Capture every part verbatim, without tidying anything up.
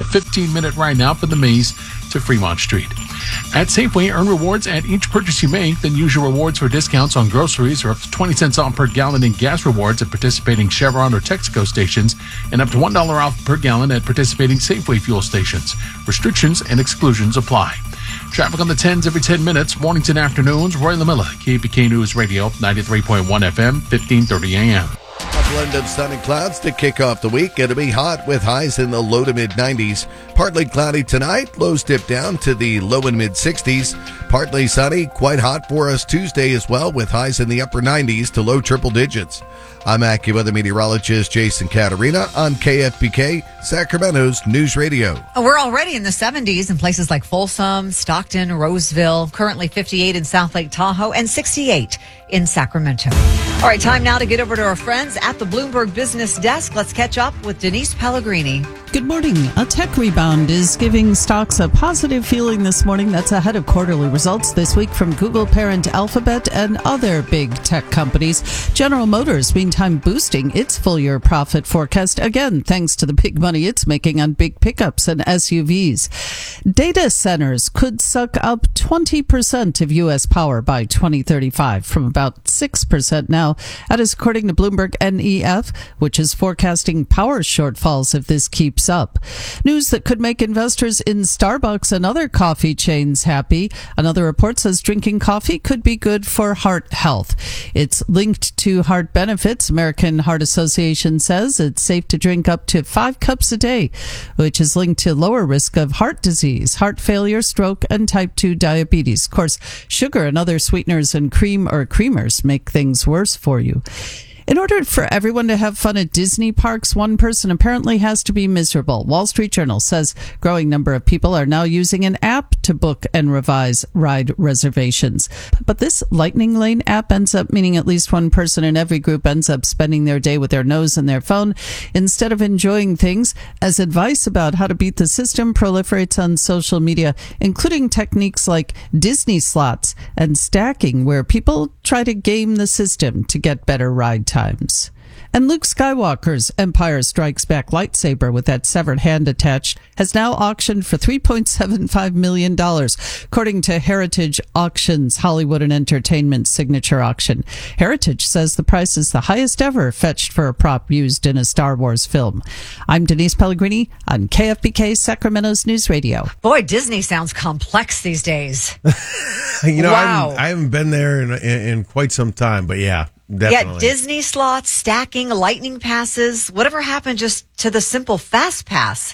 fifteen-minute ride now from the Maze to Fremont Street. At Safeway, earn rewards at each purchase you make. Then use your rewards for discounts on groceries or up to twenty cents off per gallon in gas rewards at participating Chevron or Texaco stations and up to one dollar off per gallon at participating Safeway fuel stations. Restrictions and exclusions apply. Traffic on the tens every ten minutes, mornings and afternoons. Roy LaMilla, K P K News Radio, ninety-three point one F M, fifteen thirty A M. A blend of sun and clouds to kick off the week. It'll be hot with highs in the low to mid nineties. Partly cloudy tonight. Lows dip down to the low and mid sixties. Partly sunny. Quite hot for us Tuesday as well, with highs in the upper nineties to low triple digits. I'm AccuWeather meteorologist Jason Caterina on K F B K, Sacramento's News Radio. We're already in the seventies in places like Folsom, Stockton, Roseville. Currently fifty-eight in South Lake Tahoe and sixty-eight in Sacramento. All right, time now to get over to our friends at the Bloomberg Business Desk. Let's catch up with Denise Pellegrini. Good morning. A tech rebound is giving stocks a positive feeling this morning. That's ahead of quarterly results this week from Google parent Alphabet and other big tech companies. General Motors, meantime, boosting its full-year profit forecast, again, thanks to the big money it's making on big pickups and S U Vs. Data centers could suck up twenty percent of U S power by twenty thirty-five, from about six percent now. That is according to Bloomberg N E F, which is forecasting power shortfalls if this keeps up. News that could make investors in Starbucks and other coffee chains happy. Another report says drinking coffee could be good for heart health. It's linked to heart benefits. American Heart Association says it's safe to drink up to five cups a day, which is linked to lower risk of heart disease, heart failure, stroke, and type two diabetes. Of course, sugar and other sweeteners and cream or creamers make things worse for you. In order for everyone to have fun at Disney parks, one person apparently has to be miserable. Wall Street Journal says a growing number of people are now using an app to book and revise ride reservations. But this Lightning Lane app ends up meaning at least one person in every group ends up spending their day with their nose in their phone instead of enjoying things, as advice about how to beat the system proliferates on social media, including techniques like Disney slots and stacking, where people try to game the system to get better ride times. Times. And Luke Skywalker's Empire Strikes Back lightsaber with that severed hand attached has now auctioned for three point seven five million dollars, according to Heritage Auctions Hollywood and Entertainment signature auction. Heritage says the price is the highest ever fetched for a prop used in a Star Wars film. I'm Denise Pellegrini on K F B K, Sacramento's News Radio. Boy, Disney sounds complex these days. you know, wow. I, haven't, I haven't been there in, in, in quite some time, but yeah. Definitely. Yeah, Disney slots, stacking, lightning passes, whatever happened just to the simple fast pass.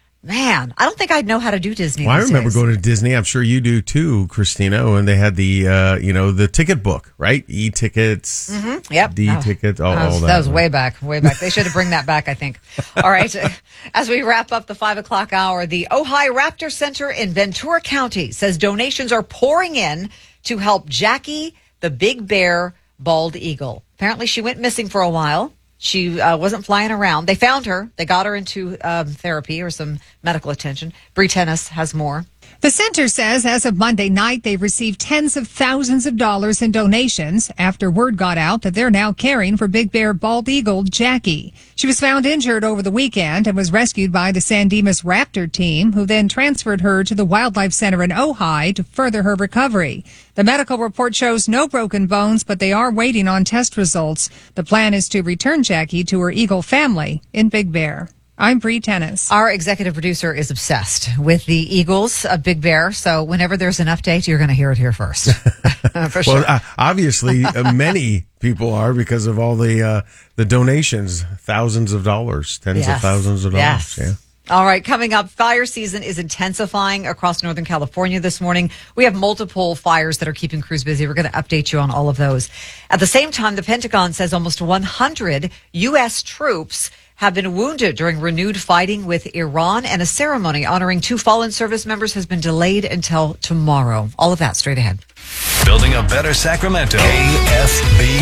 Man, I don't think I'd know how to do Disney. Well, I remember days. going to Disney. I'm sure you do too, Christina, when they had the, uh, you know, the ticket book, right? E-tickets, mm-hmm. Yep. D-tickets, all, that was, all that. That was right? way back, way back. They should have bring that back, I think. All right. As we wrap up the five o'clock hour, the Ojai Raptor Center in Ventura County says donations are pouring in to help Jackie, the big bear bald eagle. Apparently, she went missing for a while. She uh, wasn't flying around. They found her. They got her into um, therapy or some medical attention. Bree Tennis has more. The center says as of Monday night, they've received tens of thousands of dollars in donations after word got out that they're now caring for Big Bear bald eagle Jackie. She was found injured over the weekend and was rescued by the San Dimas Raptor team, who then transferred her to the Wildlife Center in Ojai to further her recovery. The medical report shows no broken bones, but they are waiting on test results. The plan is to return Jackie to her eagle family in Big Bear. I'm Bree Tennis. Our executive producer is obsessed with the Eagles of Big Bear, so whenever there's an update, you're going to hear it here first. For sure. Well, uh, obviously, uh, many people are because of all the uh, the donations, thousands of dollars, tens yes. of thousands of dollars. Yes. Yeah. All right, coming up, fire season is intensifying across Northern California this morning. We have multiple fires that are keeping crews busy. We're going to update you on all of those. At the same time, the Pentagon says almost one hundred U S troops have been wounded during renewed fighting with Iran, and a ceremony honoring two fallen service members has been delayed until tomorrow. All of that straight ahead. Building a better Sacramento. K F B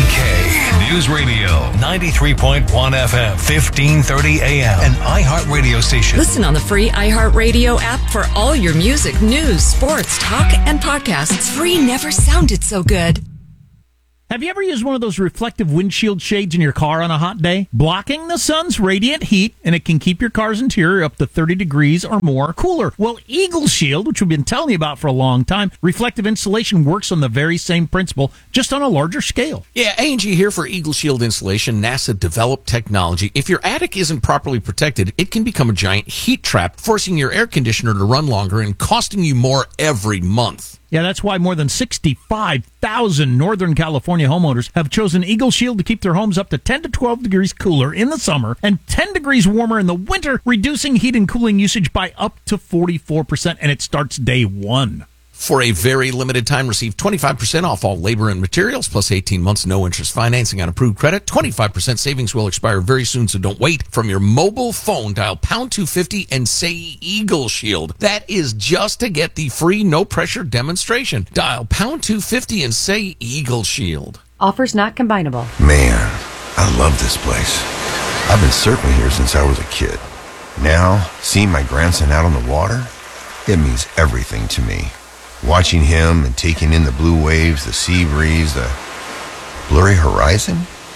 K News Radio, ninety-three point one F M, fifteen thirty A M, an iHeart radio station. Listen on the free iHeart Radio app for all your music, news, sports, talk, and podcasts. Free never sounded so good. Have you ever used one of those reflective windshield shades in your car on a hot day? Blocking the sun's radiant heat, and it can keep your car's interior up to thirty degrees or more cooler. Well, Eagle Shield, which we've been telling you about for a long time, reflective insulation works on the very same principle, just on a larger scale. Yeah, A and G here for Eagle Shield insulation, NASA-developed technology. If your attic isn't properly protected, it can become a giant heat trap, forcing your air conditioner to run longer and costing you more every month. Yeah, that's why more than sixty-five thousand Northern California homeowners have chosen Eagle Shield to keep their homes up to ten to twelve degrees cooler in the summer and ten degrees warmer in the winter, reducing heat and cooling usage by up to forty-four percent, and it starts day one. For a very limited time, receive twenty-five percent off all labor and materials, plus eighteen months no interest financing on approved credit. twenty-five percent savings will expire very soon, so don't wait. From your mobile phone, dial pound two fifty and say Eagle Shield. That is just to get the free no-pressure demonstration. Dial pound two fifty and say Eagle Shield. Offers not combinable. Man, I love this place. I've been surfing here since I was a kid. Now, seeing my grandson out on the water, it means everything to me. Watching him and taking in the blue waves, the sea breeze, the blurry horizon.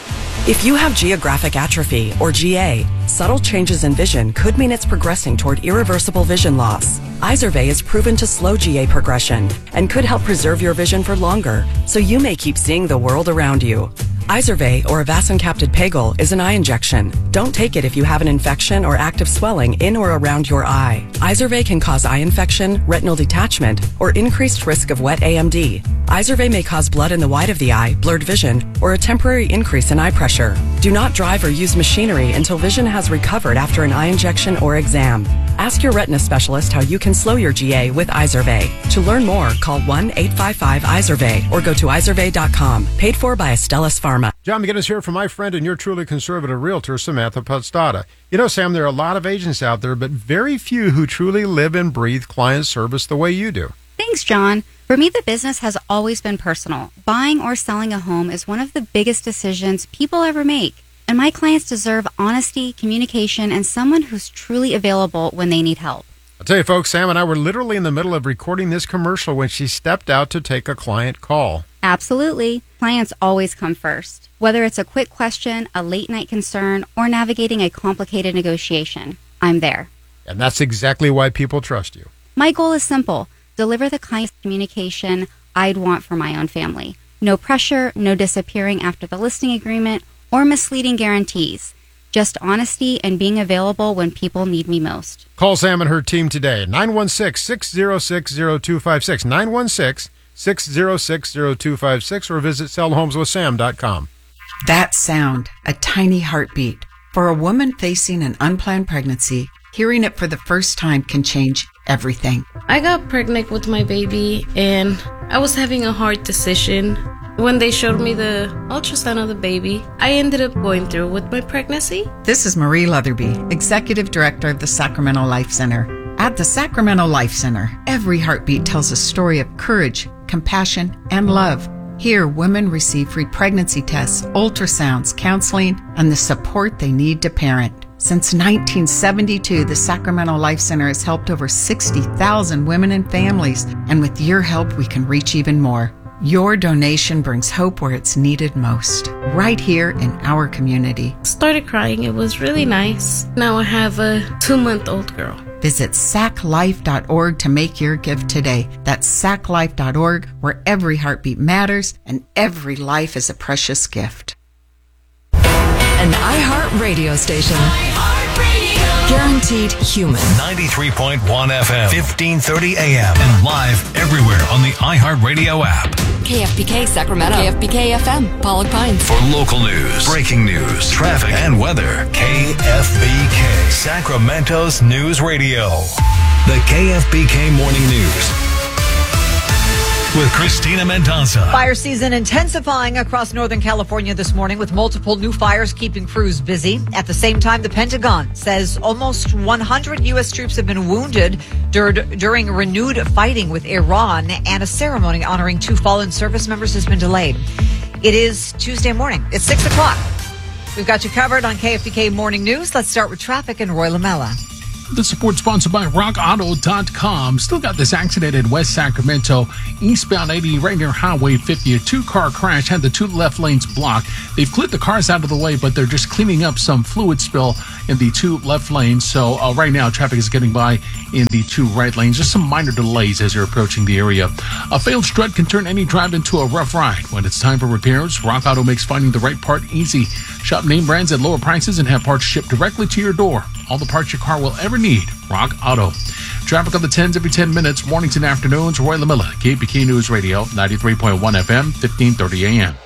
If you have geographic atrophy, or G A, subtle changes in vision could mean it's progressing toward irreversible vision loss. Izervay is proven to slow G A progression and could help preserve your vision for longer, so you may keep seeing the world around you. Izervay, or avacincaptad pegol, is an eye injection. Don't take it if you have an infection or active swelling in or around your eye. Izervay can cause eye infection, retinal detachment, or increased risk of wet A M D. Izervay may cause blood in the white of the eye, blurred vision, or a temporary increase in eye pressure. Do not drive or use machinery until vision has recovered after an eye injection or exam. Ask your retina specialist how you can slow your G A with Izervay. To learn more, call one eight five five Izervay or go to izervay dot com. Paid for by Astellas Pharma. John McGinnis here for my friend and your truly conservative realtor, Samantha Podstata. You know, Sam, there are a lot of agents out there, but very few who truly live and breathe client service the way you do. Thanks, John. For me, the business has always been personal. Buying or selling a home is one of the biggest decisions people ever make. And my clients deserve honesty, communication, and someone who's truly available when they need help. I'll tell you, folks, Sam and I were literally in the middle of recording this commercial when she stepped out to take a client call. Absolutely. Clients always come first. Whether it's a quick question, a late-night concern, or navigating a complicated negotiation, I'm there. And that's exactly why people trust you. My goal is simple. Deliver the kind of communication I'd want for my own family. No pressure, no disappearing after the listing agreement, or misleading guarantees. Just honesty and being available when people need me most. Call Sam and her team today. nine one six, six zero six, zero two five six. nine one six, six zero six, zero two five six or visit sell homes with sam dot com. That sound, a tiny heartbeat. For a woman facing an unplanned pregnancy, hearing it for the first time can change everything. I got pregnant with my baby and I was having a hard decision. When they showed me the ultrasound of the baby, I ended up going through with my pregnancy. This is Marie Leatherby, Executive Director of the Sacramento Life Center. At the Sacramento Life Center, every heartbeat tells a story of courage, compassion, and love. Here, women receive free pregnancy tests, ultrasounds, counseling, and the support they need to parent. Since nineteen seventy-two, the Sacramento Life Center has helped over sixty thousand women and families, and with your help, we can reach even more. Your donation brings hope where it's needed most, right here in our community. Started crying. It was really nice. Now I have a two-month-old girl. Visit sac life dot org to make your gift today. That's sac life dot org, where every heartbeat matters and every life is a precious gift. An iHeart radio station. Guaranteed human. ninety-three point one F M, fifteen thirty A M, and live everywhere on the iHeartRadio app. K F B K Sacramento. K F B K F M, Pollock Pines. For local news, breaking news, traffic, and weather, K F B K, Sacramento's news radio. The K F B K Morning News with Christina Mendoza. Fire season intensifying across Northern California this morning with multiple new fires keeping crews busy. At the same time, the Pentagon says almost one hundred U S troops have been wounded dur- during renewed fighting with Iran, and a ceremony honoring two fallen service members has been delayed. It is Tuesday morning. It's six o'clock. We've got you covered on K F B K Morning News. Let's start with traffic and Roy Lamella. The support sponsored by rock auto dot com. Still got this accident in West Sacramento, eastbound eighty, right near Highway fifty. A two-car crash had the two left lanes blocked. They've cleared the cars out of the way, but they're just cleaning up some fluid spill in the two left lanes. So uh, right now, traffic is getting by in the two right lanes. Just some minor delays as you're approaching the area. A failed strut can turn any drive into a rough ride. When it's time for repairs, Rock Auto makes finding the right part easy. Shop name brands at lower prices and have parts shipped directly to your door. All the parts your car will ever need. Rock Auto. Traffic on the tens every ten minutes, mornings and afternoons. Roy LaMilla, K F B K News Radio, ninety-three point one F M, fifteen thirty A M.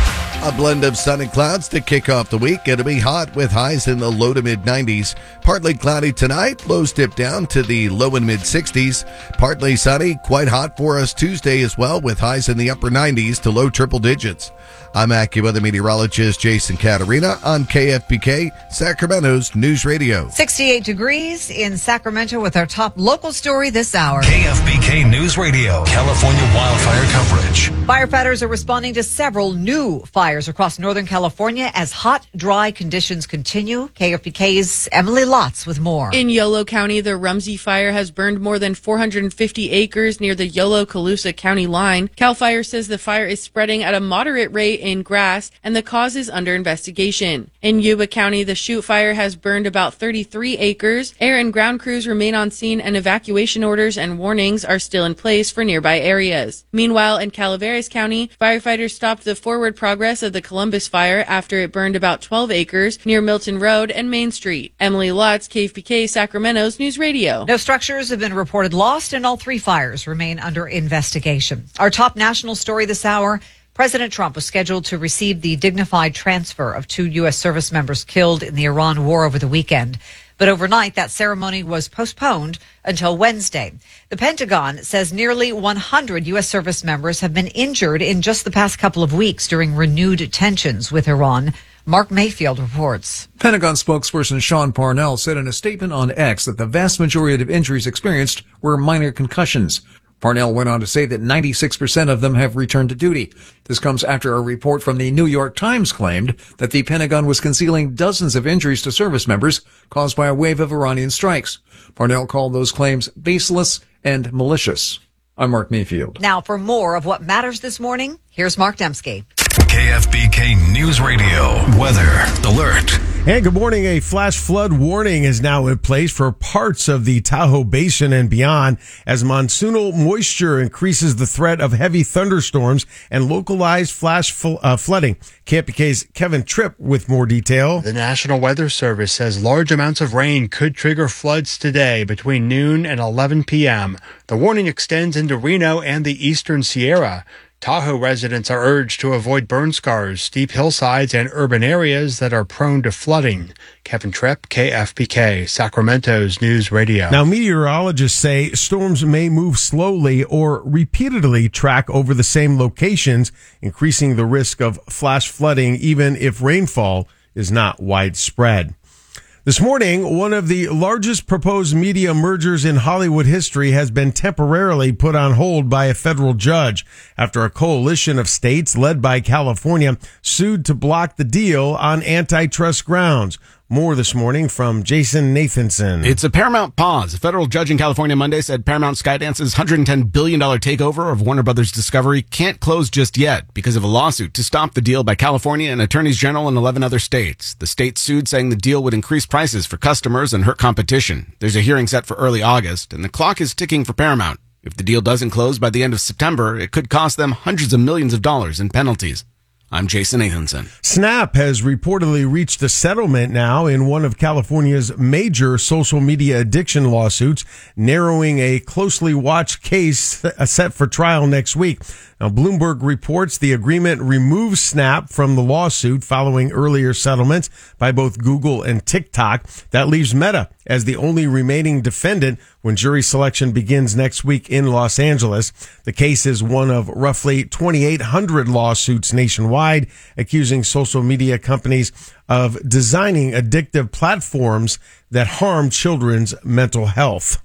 A blend of sun and clouds to kick off the week. It'll be hot with highs in the low to mid nineties. Partly cloudy tonight. Lows dip down to the low and mid sixties. Partly sunny. Quite hot for us Tuesday as well, with highs in the upper nineties to low triple digits. I'm AccuWeather meteorologist Jason Caterina on K F B K, Sacramento's News Radio. sixty-eight degrees in Sacramento with our top local story this hour. K F B K News Radio, California wildfire coverage. Firefighters are responding to several new fires across Northern California as hot, dry conditions continue. K F B K's Emily Lotz with more. In Yolo County, the Rumsey Fire has burned more than four hundred fifty acres near the Yolo-Colusa County line. CAL FIRE says the fire is spreading at a moderate rate in grass, and the cause is under investigation. In Yuba County, the Chute Fire has burned about thirty-three acres. Air and ground crews remain on scene, and evacuation orders and warnings are still in place for nearby areas. Meanwhile, in Calaveras County, firefighters stopped the forward progress of the Columbus Fire after it burned about twelve acres near Milton Road and Main Street. Emily Lotz, K F B K, Sacramento's News Radio. No structures have been reported lost, and all three fires remain under investigation. Our top national story this hour: President Trump was scheduled to receive the dignified transfer of two U S service members killed in the Iran war over the weekend. But overnight, that ceremony was postponed until Wednesday. The Pentagon says nearly one hundred U S service members have been injured in just the past couple of weeks during renewed tensions with Iran. Mark Mayfield reports. Pentagon spokesperson Sean Parnell said in a statement on X that the vast majority of injuries experienced were minor concussions. Parnell went on to say that ninety-six percent of them have returned to duty. This comes after a report from the New York Times claimed that the Pentagon was concealing dozens of injuries to service members caused by a wave of Iranian strikes. Parnell called those claims baseless and malicious. I'm Mark Mayfield. Now, for more of what matters this morning, here's Mark Dembski. K F B K News Radio weather alert. And good morning. A flash flood warning is now in place for parts of the Tahoe Basin and beyond as monsoonal moisture increases the threat of heavy thunderstorms and localized flash fl- uh, flooding. K F B K's Kevin Tripp with more detail. The National Weather Service says large amounts of rain could trigger floods today between noon and eleven p.m. The warning extends into Reno and the eastern Sierra. Tahoe residents are urged to avoid burn scars, steep hillsides, and urban areas that are prone to flooding. Kevin Tripp, K F B K, Sacramento's News Radio. Now, meteorologists say storms may move slowly or repeatedly track over the same locations, increasing the risk of flash flooding even if rainfall is not widespread. This morning, one of the largest proposed media mergers in Hollywood history has been temporarily put on hold by a federal judge after a coalition of states led by California sued to block the deal on antitrust grounds. More this morning from Jason Nathanson. It's a Paramount pause. A federal judge in California Monday said Paramount Skydance's one hundred ten billion dollars takeover of Warner Brothers Discovery can't close just yet because of a lawsuit to stop the deal by California and attorneys general in eleven other states. The state sued, saying the deal would increase prices for customers and hurt competition. There's a hearing set for early August, and the clock is ticking for Paramount. If the deal doesn't close by the end of September, it could cost them hundreds of millions of dollars in penalties. I'm Jason Nathanson. Snap has reportedly reached a settlement now in one of California's major social media addiction lawsuits, narrowing a closely watched case set for trial next week. Now, Bloomberg reports the agreement removes Snap from the lawsuit following earlier settlements by both Google and TikTok. That leaves Meta as the only remaining defendant when jury selection begins next week in Los Angeles. The case is one of roughly twenty-eight hundred lawsuits nationwide, accusing social media companies of designing addictive platforms that harm children's mental health.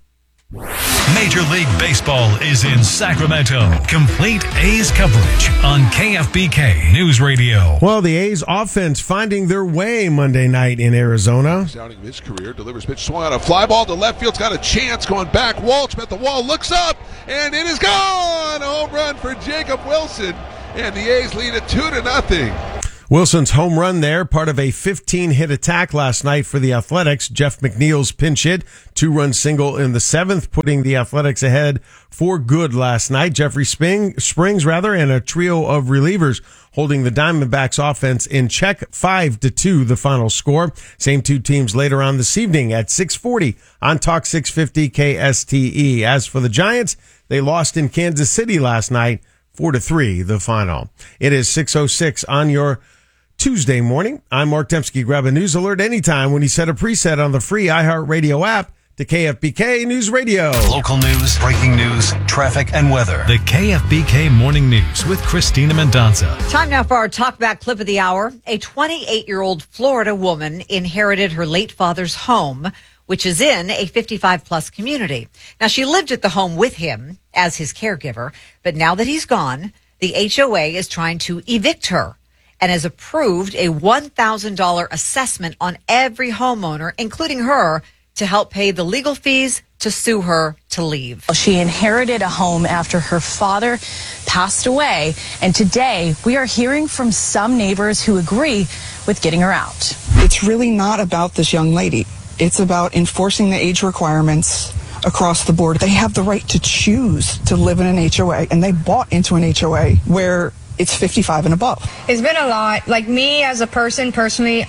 Major League Baseball is in Sacramento. Complete A's coverage on K F B K News Radio. Well, the A's offense finding their way Monday night in Arizona. Outing of his career, delivers pitch, swung on a fly ball to left field's got a chance going back. Walsh at the wall, looks up, and it is gone. A home run for Jacob Wilson, and the A's lead it two to nothing. Wilson's home run there, part of a fifteen-hit attack last night for the Athletics. Jeff McNeil's pinch hit, two-run single in the seventh, putting the Athletics ahead for good last night. Jeffrey Spring, Springs, rather, and a trio of relievers holding the Diamondbacks offense in check. Five to two, the final score. Same two teams later on this evening at six forty on Talk six fifty K S T E. As for the Giants, they lost in Kansas City last night, four to three, the final. It is six oh six on your Tuesday morning. I'm Mark Dembski. Grab a news alert anytime when you set a preset on the free iHeartRadio app to K F B K News Radio. Local news, breaking news, traffic, and weather. The K F B K Morning News with Christina Mendonza. Time now for our talkback clip of the hour. A twenty-eight-year-old Florida woman inherited her late father's home, which is in a fifty-five plus community. Now, she lived at the home with him as his caregiver, but now that he's gone, the H O A is trying to evict her and has approved a one thousand dollars assessment on every homeowner, including her, to help pay the legal fees to sue her to leave. She inherited a home after her father passed away, and today we are hearing from some neighbors who agree with getting her out. It's really not about this young lady. It's about enforcing the age requirements across the board. They have the right to choose to live in an H O A, and they bought into an H O A where it's fifty-five and above. It's been a lot. Like me as a person, personally,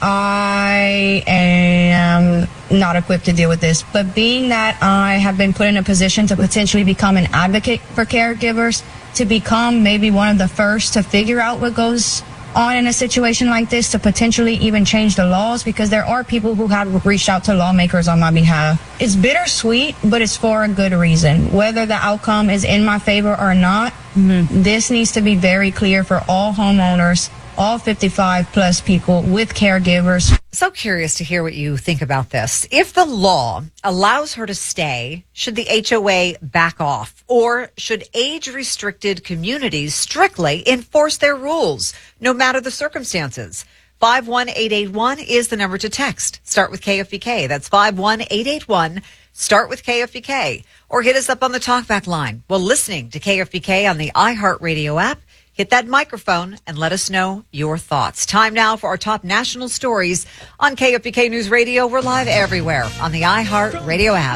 I am not equipped to deal with this. But being that I have been put in a position to potentially become an advocate for caregivers, to become maybe one of the first to figure out what goes on in a situation like this, to potentially even change the laws, because there are people who have reached out to lawmakers on my behalf. It's bittersweet, but it's for a good reason. Whether the outcome is in my favor or not, mm-hmm. this needs to be very clear for all homeowners, all fifty-five plus people with caregivers. So curious to hear what you think about this. If the law allows her to stay, should the H O A back off? Or should age-restricted communities strictly enforce their rules, no matter the circumstances? five one eight eight one is the number to text. Start with K F B K. That's five one eight eight one. Start with K F B K. Or hit us up on the talkback line while listening to K F B K on the iHeartRadio app. Hit that microphone and let us know your thoughts. Time now for our top national stories on K F B K News Radio. We're live everywhere on the iHeartRadio app.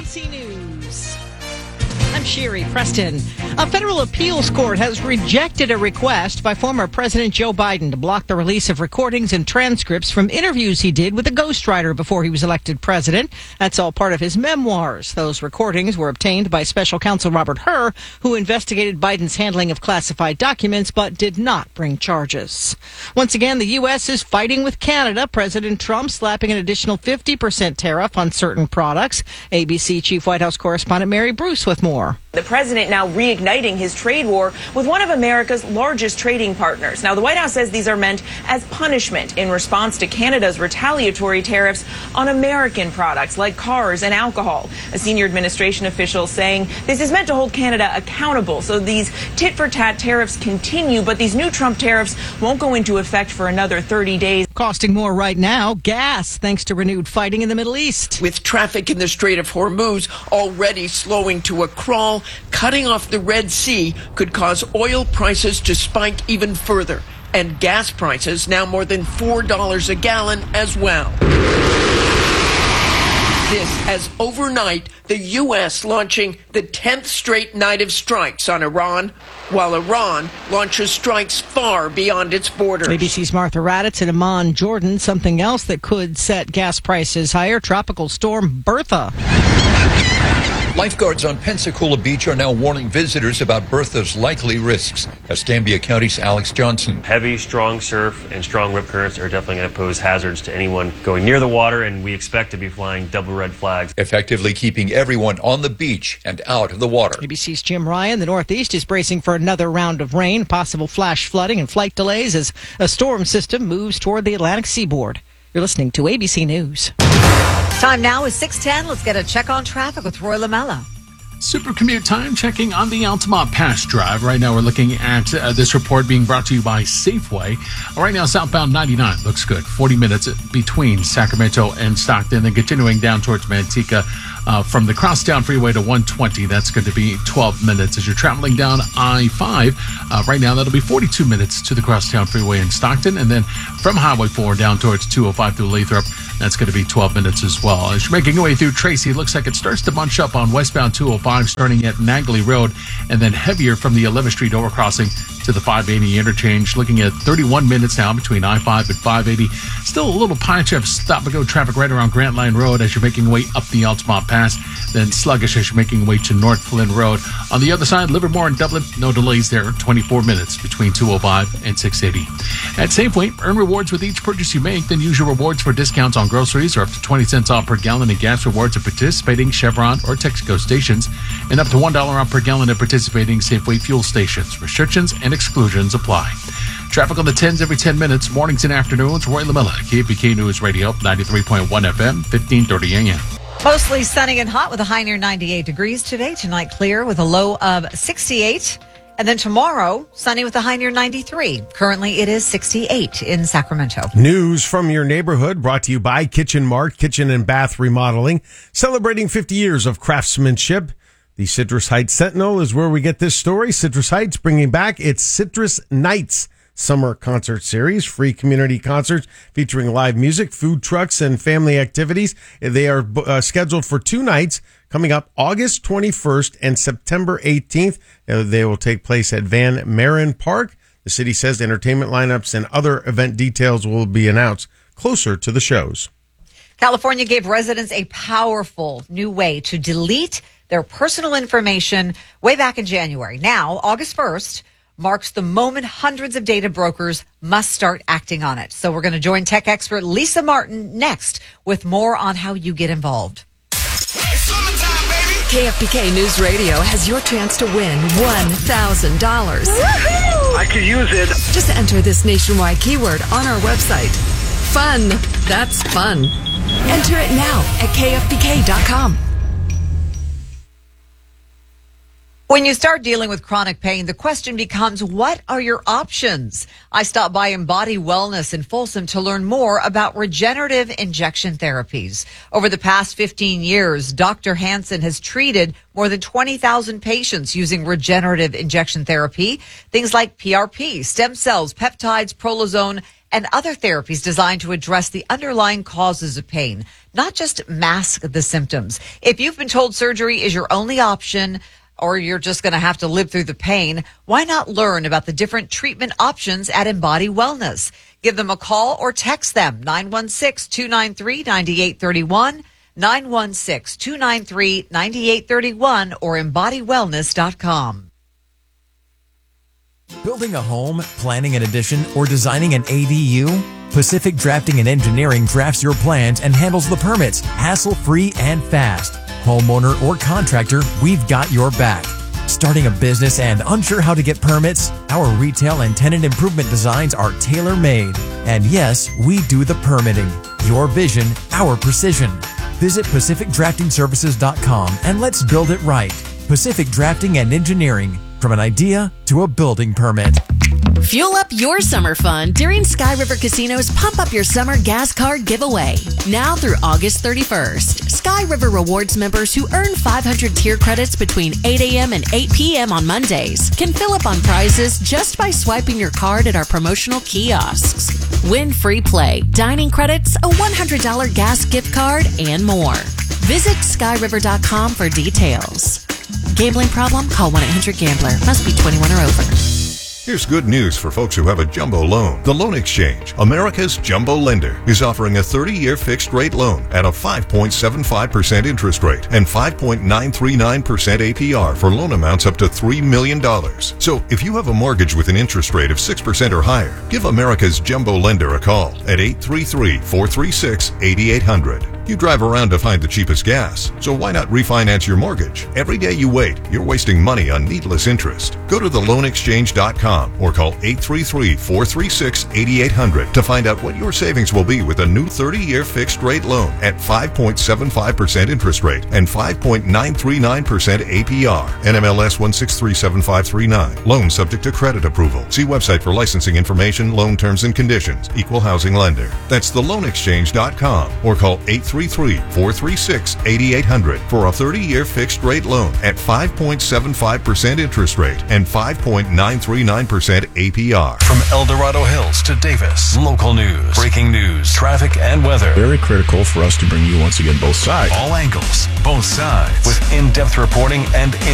I'm Sherry Preston. A federal appeals court has rejected a request by former President Joe Biden to block the release of recordings and transcripts from interviews he did with a ghostwriter before he was elected president. That's all part of his memoirs. Those recordings were obtained by special counsel Robert Hur, who investigated Biden's handling of classified documents but did not bring charges. Once again, the U S is fighting with Canada. President Trump slapping an additional fifty percent tariff on certain products. A B C Chief White House correspondent Mary Bruce with more. The president now reigniting his trade war with one of America's largest trading partners. Now, the White House says these are meant as punishment in response to Canada's retaliatory tariffs on American products like cars and alcohol. A senior administration official saying this is meant to hold Canada accountable. So these tit-for-tat tariffs continue, but these new Trump tariffs won't go into effect for another thirty days. Costing more right now, gas, thanks to renewed fighting in the Middle East. With traffic in the Strait of Hormuz already slowing to a crawl, cutting off the Red Sea could cause oil prices to spike even further, and gas prices now more than four dollars a gallon as well. This as overnight, the U S launching the tenth straight night of strikes on Iran, while Iran launches strikes far beyond its borders. A B C's Martha Raddatz in Amman, Jordan. Something else that could set gas prices higher, Tropical Storm Bertha. Lifeguards on Pensacola Beach are now warning visitors about Bertha's likely risks. Escambia County's Alex Johnson. Heavy, strong surf and strong rip currents are definitely going to pose hazards to anyone going near the water, and we expect to be flying double red flags. Effectively keeping everyone on the beach and out of the water. A B C's Jim Ryan. The Northeast is bracing for another round of rain, possible flash flooding and flight delays as a storm system moves toward the Atlantic seaboard. You're listening to A B C News. Time now is six ten. Let's get a check on traffic with Roy Lamella. Super commute time, checking on the Altamont Pass Drive. Right now we're looking at uh, this report being brought to you by Safeway. Right now southbound ninety-nine looks good. forty minutes between Sacramento and Stockton. Then continuing down towards Manteca uh, from the Crosstown Freeway to one twenty. That's going to be twelve minutes. As you're traveling down I five, uh, right now that'll be forty-two minutes to the Crosstown Freeway in Stockton. And then from Highway four down towards two oh five through Lathrop, that's going to be twelve minutes as well. As you're making your way through Tracy, it looks like it starts to bunch up on westbound two oh five starting at Nagley Road, and then heavier from the eleventh Street overcrossing to the five eighty interchange. Looking at thirty-one minutes now between I five and five eighty. Still a little punch of stop-and-go traffic right around Grant Line Road as you're making your way up the Altamont Pass. Then sluggish as you're making your way to North Flynn Road. On the other side, Livermore and Dublin, no delays there. twenty-four minutes between two oh five and six eighty. At Safeway, earn rewards with each purchase you make. Then use your rewards for discounts on groceries or up to twenty cents off per gallon in gas rewards at participating Chevron or Texaco stations, and up to one dollar off per gallon at participating Safeway fuel stations. Restrictions and exclusions apply. Traffic on the tens every ten minutes, mornings and afternoons. Roy Lamella, K F B K News Radio, ninety-three point one F M, fifteen thirty A M. Mostly sunny and hot with a high near ninety-eight degrees today. Tonight, clear with a low of sixty-eight. And then tomorrow, sunny with a high near ninety-three. Currently, it is sixty-eight in Sacramento. News from your neighborhood brought to you by Kitchen Mart, Kitchen and Bath Remodeling, celebrating fifty years of craftsmanship. The Citrus Heights Sentinel is where we get this story. Citrus Heights bringing back its Citrus Nights summer concert series, free community concerts featuring live music, food trucks, and family activities. They are uh, scheduled for two nights coming up August twenty-first and September eighteenth. Uh, they will take place at Van Maren Park. The city says entertainment lineups and other event details will be announced closer to the shows. California gave residents a powerful new way to delete their personal information way back in January. Now, August first, marks the moment hundreds of data brokers must start acting on it. So we're going to join tech expert Lisa Martin next with more on how you get involved. K F B K News Radio has your chance to win one thousand dollars. I could use it. Just enter this nationwide keyword on our website. Fun. That's fun. Enter it now at K F B K dot com. When you start dealing with chronic pain, the question becomes, what are your options? I stopped by Embody Wellness in Folsom to learn more about regenerative injection therapies. Over the past fifteen years, Doctor Hansen has treated more than twenty thousand patients using regenerative injection therapy. Things like P R P, stem cells, peptides, prolozone, and other therapies designed to address the underlying causes of pain, not just mask the symptoms. If you've been told surgery is your only option, or you're just going to have to live through the pain, why not learn about the different treatment options at Embody Wellness? Give them a call or text them, nine one six, two nine three, nine eight three one, nine one six, two nine three, nine eight three one, or embody wellness dot com. Building a home, planning an addition, or designing an A D U? Pacific Drafting and Engineering drafts your plans and handles the permits, hassle-free and fast. Homeowner or contractor, we've got your back. Starting a business and unsure how to get permits? Our retail and tenant improvement designs are tailor-made. And yes, we do the permitting. Your vision, our precision. Visit Pacific Drafting Services dot com and let's build it right. Pacific Drafting and Engineering. From an idea to a building permit. Fuel up your summer fun during Sky River Casino's Pump Up Your Summer Gas Card Giveaway. Now through August thirty-first. Sky River Rewards members who earn five hundred tier credits between eight a.m. and eight p.m. on Mondays can fill up on prizes just by swiping your card at our promotional kiosks. Win free play, dining credits, a one hundred dollars gas gift card, and more. Visit sky river dot com for details. Gambling problem? Call one eight hundred gambler. Must be twenty-one or over. Here's good news for folks who have a jumbo loan. The Loan Exchange, America's jumbo lender, is offering a thirty-year fixed-rate loan at a five point seven five percent interest rate and five point nine three nine percent A P R for loan amounts up to three million dollars. So if you have a mortgage with an interest rate of six percent or higher, give America's jumbo lender a call at eight three three, four three six, eight eight zero zero. You drive around to find the cheapest gas, so why not refinance your mortgage? Every day you wait, you're wasting money on needless interest. Go to the loan exchange dot com or call eight three three, four three six, eight eight hundred to find out what your savings will be with a new thirty-year fixed-rate loan at five point seven five percent interest rate and five point nine three nine percent A P R. N M L S one six three seven five three nine. Loan subject to credit approval. See website for licensing information, loan terms and conditions. Equal housing lender. That's the loan exchange dot com or call eight three three, four three six, eight eight hundred for a thirty-year fixed-rate loan at five point seven five percent interest rate and five point nine three nine percent A P R. From El Dorado Hills to Davis, local news, breaking news, traffic, and weather. Very critical for us to bring you once again both sides. All angles, both sides, with in-depth reporting and